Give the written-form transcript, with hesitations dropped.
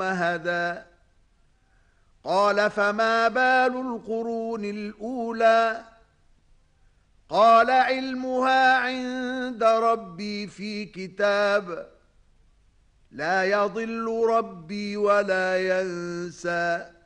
وهدى قال فما بال القرون الأولى قال علمها عند ربي في كتاب لا يضل ربي ولا ينسى